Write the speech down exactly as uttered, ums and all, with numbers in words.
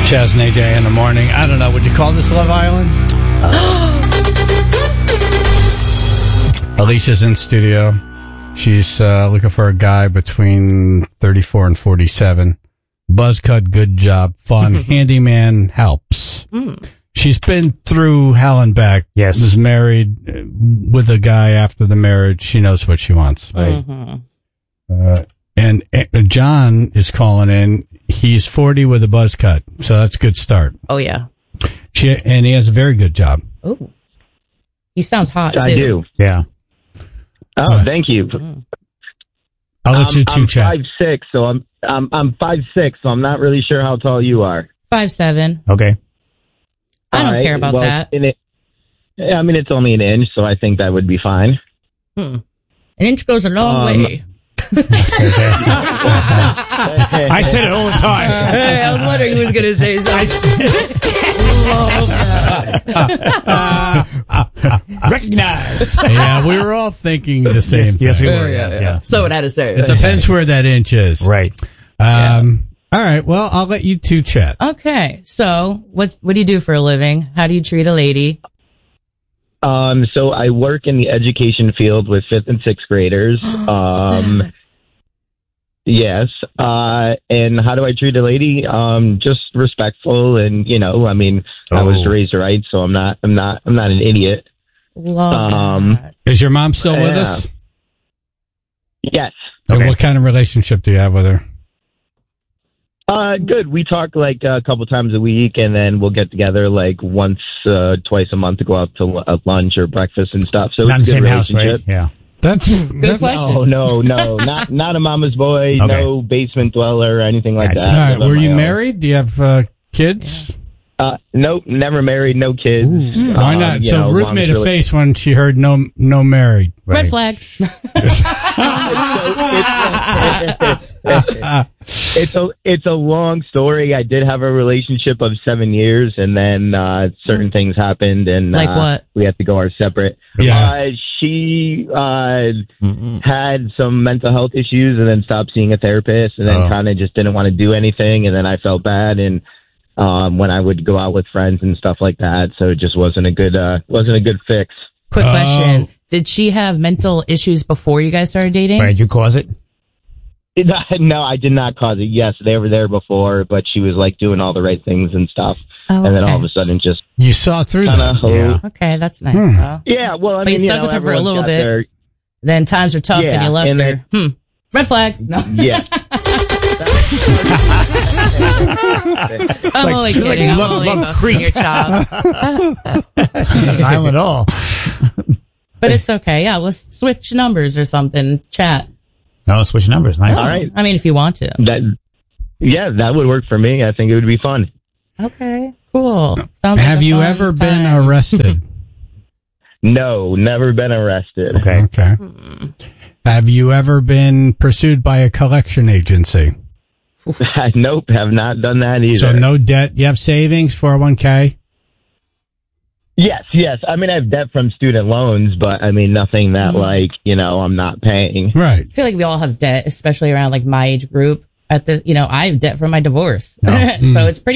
Chaz and A J in the morning. I don't know. Would you call this Love Island? Uh, Alicia's in studio. She's uh, looking for a guy between thirty-four and forty-seven. Buzz cut, good job, fun. Handyman helps. Mm. She's been through hell and back. Yes. Was married with a guy after the marriage. She knows what she wants. Right. Mm-hmm. Uh, and, and John is calling in. He's forty with a buzz cut, so that's a good start. Oh, yeah. She, and he has a very good job. Oh. He sounds hot, too. I do. Yeah. Oh, uh, thank you. I'll let um, you two I'm chat. five six, so I'm I'm I'm five six, so I'm not really sure how tall you are. Five seven. Okay. I don't right, care about well, that. It, I mean, it's only an inch, so I think that would be fine. Hmm. An inch goes a long um, way. I said it all the time. Hey, I was wondering who was going to say something. Recognized. Yeah, we were all thinking the same yes, thing. Yes, we were. Yeah, Yes, yeah. yeah. So it had to say. It depends where that inch is. Right. Um, yeah. All right. Well, I'll let you two chat. Okay. So what what do you do for a living? How do you treat a lady? Um, so I work in the education field with fifth and sixth graders. Um, yes. Uh, and how do I treat a lady? Um, just respectful, and you know, I mean, oh. I was raised right, so I'm not, I'm not, I'm not an idiot. Love um, that. Is your mom still with yeah. us? Yes. Okay. Okay. What kind of relationship do you have with her? Uh, good. We talk like a couple times a week, and then we'll get together like once, uh, twice a month to go out to l- lunch or breakfast and stuff. So not it's in a the good same house, right? Yeah. That's good that's, question. No, no, no, not not a mama's boy, Okay. no basement dweller or anything like Gotcha. that. All right. Live on Were you my own. married? Do you have uh, kids? Uh, nope, never married, no kids. Ooh, why Um, not? you So know, Ruth long made a story- face when she heard no no married. Red Right. flag. It's a it's a long story. I did have a relationship of seven years, and then uh, certain things happened, and Like uh, what? we had to go our separate. Yeah. Uh, she uh, had some mental health issues, and then stopped seeing a therapist, and then Oh. kind of just didn't want to do anything, and then I felt bad, and um, when I would go out with friends and stuff like that, so it just wasn't a good uh, wasn't a good fix. Quick Oh. question. Did she have mental issues before you guys started dating? Right. You cause it? No, I did not cause it. Yes, they were there before, but she was like doing all the right things and stuff. Oh, And then okay. all of a sudden just You saw through kind that. of, Yeah. Okay, that's nice. Hmm. though. yeah, well, I But you mean, you stuck know, with her for a everyone's little got bit. their- Then times are tough Yeah, and you left and her. Hmm. Red flag. No. yeah. I'm only she's like kidding. I'm Love- only Love busting Creek. your chops. Not island at all. But it's okay. Yeah, let's switch numbers or something. Chat. No, switch numbers. Nice. All right. I mean, if you want to. That, yeah, that would work for me. I think it would be fun. Okay, cool. Sounds Have like a you fun ever been time. arrested? No, never been arrested. Okay. Okay. Have you ever been pursued by a collection agency? Nope, have not done that either. So no debt. You have savings, four oh one k? Yes, yes. I mean, I have debt from student loans, but I mean, nothing that like, you know, I'm not paying. Right. I feel like we all have debt, especially around like my age group. At the, you know, I have debt from my divorce, so it's pretty.